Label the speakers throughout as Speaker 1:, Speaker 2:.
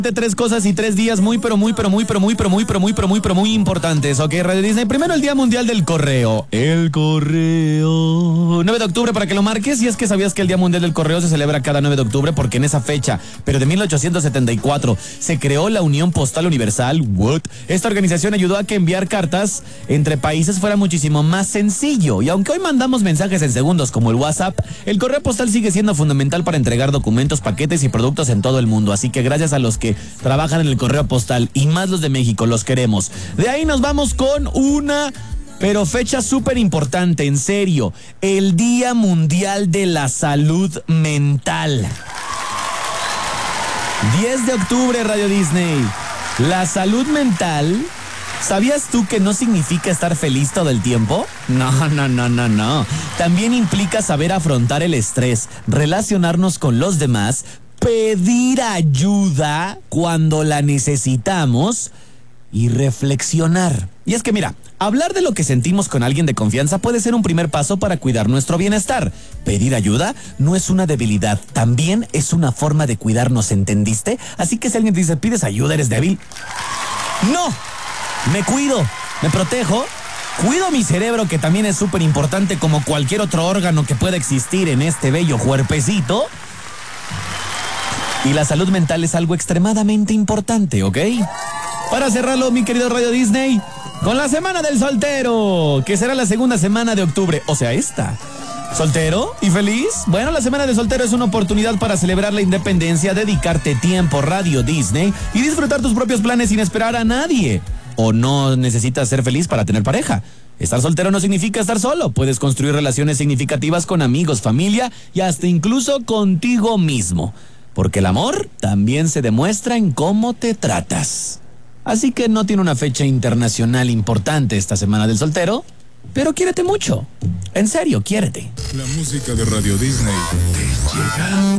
Speaker 1: Tres cosas y 3 días muy importantes, ¿ok? Radio Disney. Primero, el Día Mundial del Correo. El correo. 9 de octubre para que lo marques. Y es que sabías que el Día Mundial del Correo se celebra cada 9 de octubre porque en esa fecha, pero de 1874, se creó la Unión Postal Universal. ¿What? Esta organización ayudó a que enviar cartas entre países fuera muchísimo más sencillo. Y aunque hoy mandamos mensajes en segundos como el WhatsApp, el correo postal sigue siendo fundamental para entregar documentos, paquetes y productos en todo el mundo. Así que gracias a los que trabajan en el correo postal y más los de México, los queremos. De ahí nos vamos con una fecha súper importante, en serio, el Día Mundial de la Salud Mental. 10 de octubre, Radio Disney. La salud mental, ¿sabías tú que no significa estar feliz todo el tiempo? No. También implica saber afrontar el estrés, relacionarnos con los demás, pedir ayuda cuando la necesitamos y reflexionar. Y es que mira, hablar de lo que sentimos con alguien de confianza puede ser un primer paso para cuidar nuestro bienestar. Pedir ayuda no es una debilidad, también es una forma de cuidarnos, ¿entendiste? Así que si alguien te dice, pides ayuda, ¿eres débil? No, me cuido, me protejo, cuido mi cerebro, que también es súper importante como cualquier otro órgano que pueda existir en este bello cuerpecito. Y la salud mental es algo extremadamente importante, ¿ok? Para cerrarlo, mi querido Radio Disney, con la Semana del Soltero, que será la segunda semana de octubre, o sea, esta. ¿Soltero y feliz? Bueno, la Semana del Soltero es una oportunidad para celebrar la independencia, dedicarte tiempo, Radio Disney, y disfrutar tus propios planes sin esperar a nadie. ¿O no necesitas ser feliz para tener pareja? Estar soltero no significa estar solo. Puedes construir relaciones significativas con amigos, familia y hasta incluso contigo mismo. Porque el amor también se demuestra en cómo te tratas. Así que no tiene una fecha internacional importante esta Semana del Soltero, pero quiérete mucho. En serio, quiérete.
Speaker 2: La música de Radio Disney te llega.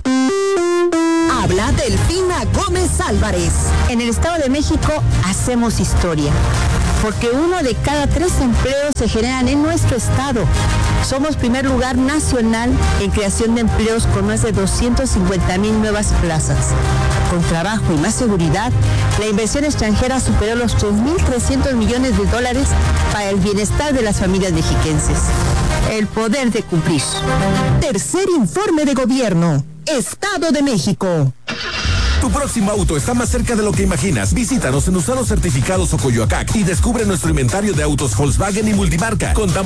Speaker 3: Habla Delfina Gómez Álvarez. En el Estado de México hacemos historia, porque 1 de cada 3 empleos se generan en nuestro estado. Somos primer lugar nacional en creación de empleos con más de 250,000 nuevas plazas. Con trabajo y más seguridad, la inversión extranjera superó los 3.300 millones de dólares para el bienestar de las familias mexiquenses. El poder de cumplir. Tercer informe de gobierno. Estado de México.
Speaker 4: Tu próximo auto está más cerca de lo que imaginas. Visítanos en Usados Certificados o Coyoacac y descubre nuestro inventario de autos Volkswagen y multimarca. Contamos